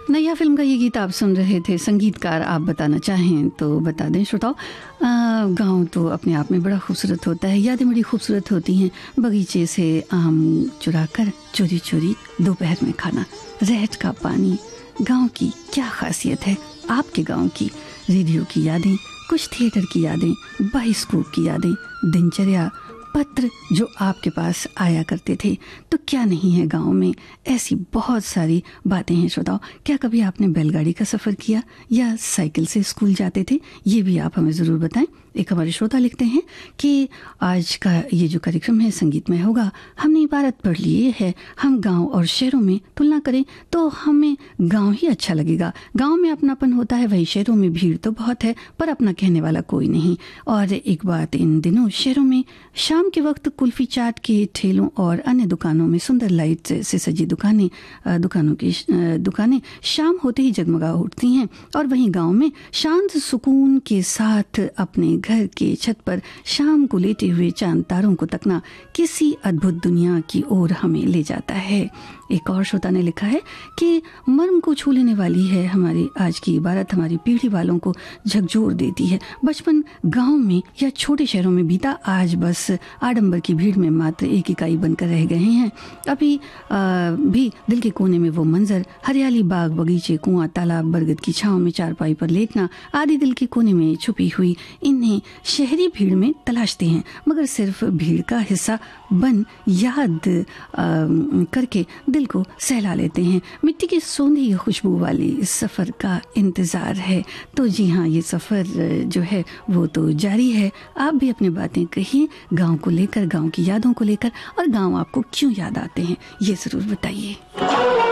नैया फिल्म का ये गीत आप सुन रहे थे। संगीतकार आप बताना चाहें तो बता दें श्रोताओं। गांव तो अपने आप में बड़ा खूबसूरत होता है, यादें बड़ी खूबसूरत होती हैं। बगीचे से आम चुरा कर चोरी चोरी दोपहर में खाना, रहट का पानी, गांव की क्या खासियत है आपके गांव की। रेडियो की यादें, कुछ थिएटर की यादें, बाइस्कोप की यादें, दिनचर्या, पत्र जो आपके पास आया करते थे। तो क्या नहीं है गांव में, ऐसी बहुत सारी बातें हैं श्रोताओ। क्या कभी आपने बैलगाड़ी का सफ़र किया या साइकिल से स्कूल जाते थे? ये भी आप हमें ज़रूर बताएं। एक हमारे श्रोता लिखते हैं कि आज का ये जो कार्यक्रम है संगीतमय होगा। हमने इबारत पढ़ ली है, हम गांव और शहरों में तुलना करें तो हमें गांव ही अच्छा लगेगा। गांव में अपनापन होता है, वही शहरों में भीड़ तो बहुत है पर अपना कहने वाला कोई नहीं। और एक बात, इन दिनों शहरों में शाम के वक्त कुल्फी चाट के ठेलों और अन्य दुकानों में सुंदर लाइट से सजी दुकानें शाम होते ही जगमगा उठती हैं। और वहीं गांव में शांत सुकून के साथ अपने घर के छत पर शाम को लेटे हुए चांद तारों को तकना किसी अद्भुत दुनिया की ओर हमें ले जाता है। एक और श्रोता ने लिखा है कि मर्म को छू लेने वाली है हमारी आज की इबारत, हमारी पीढ़ी वालों को झकझोर देती है। बचपन गांव में या छोटे शहरों में बीता, आज बस आडंबर की भीड़ में मात्र एक इकाई बनकर रह गए हैं। अभी भी दिल के कोने में वो मंजर, हरियाली, बाग बगीचे, कुआं, तालाब, बरगद की छांव में चारपाई पर लेटना आदि दिल के कोने में छुपी हुई इन्हें शहरी भीड़ में तलाशते हैं, मगर सिर्फ भीड़ का हिस्सा बन याद करके दिल को सहला लेते हैं। मिट्टी की सोंधी खुशबू वाली इस सफ़र का इंतज़ार है। तो जी हाँ, ये सफ़र जो है वो तो जारी है। आप भी अपनी बातें कहिए गांव को लेकर, गांव की यादों को लेकर, और गांव आपको क्यों याद आते हैं ये ज़रूर बताइए।